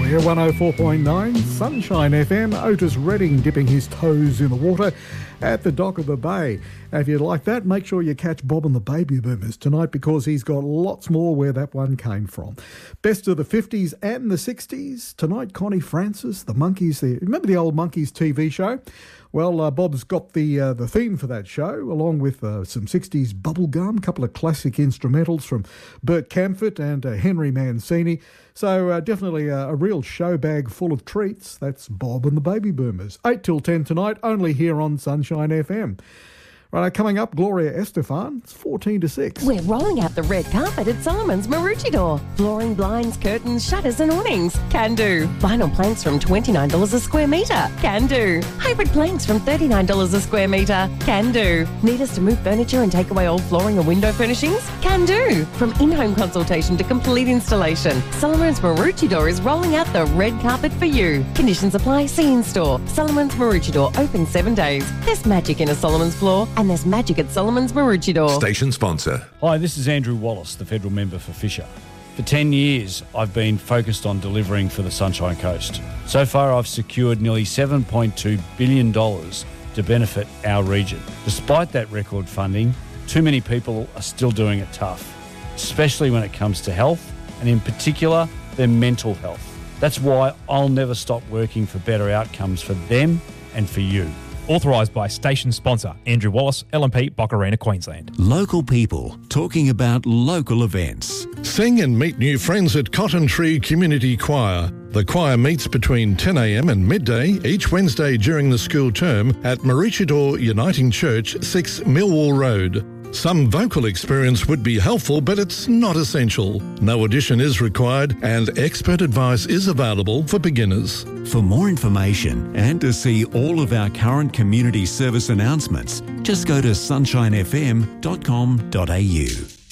We're 104.9 Sunshine FM. Otis Redding dipping his toes in the water at the dock of the bay. Now, if you'd like that, make sure you catch Bob and the Baby Boomers tonight, because he's got lots more where that one came from. Best of the 50s and the 60s. Tonight, Connie Francis, the Monkees. Remember the old Monkees TV show? Well, Bob's got the theme for that show, along with some 60s bubblegum, a couple of classic instrumentals from Bert Camford and Henry Mancini. So definitely a real show bag full of treats. That's Bob and the Baby Boomers. 8 till 10 tonight, only here on Sunshine FM. Right, coming up, Gloria Estefan. It's 14 to 6. We're rolling out the red carpet at Solomon's Maroochydore. Flooring, blinds, curtains, shutters and awnings. Can do. Vinyl planks from $29 a square metre. Can do. Hybrid planks from $39 a square metre. Can do. Need us to move furniture and take away old flooring and window furnishings? Can do. From in-home consultation to complete installation, Solomon's Maroochydore is rolling out the red carpet for you. Conditions apply. See in store. Solomon's Maroochydore, open 7 days. There's magic in a Solomon's floor, and there's magic at Solomon's Maroochydore. Station sponsor. Hi, this is Andrew Wallace, the federal member for Fisher. For 10 years, I've been focused on delivering for the Sunshine Coast. So far, I've secured nearly $7.2 billion to benefit our region. Despite that record funding, too many people are still doing it tough, especially when it comes to health, and in particular, their mental health. That's why I'll never stop working for better outcomes for them and for you. Authorised by station sponsor Andrew Wallace, LNP, Boccarina, Queensland. Local people talking about local events. Sing and meet new friends at Cotton Tree Community Choir. The choir meets between 10 a.m. and midday each Wednesday during the school term at Maroochydore Uniting Church, 6 Millwall Road. Some vocal experience would be helpful, but it's not essential. No audition is required, and expert advice is available for beginners. For more information and to see all of our current community service announcements, just go to sunshinefm.com.au.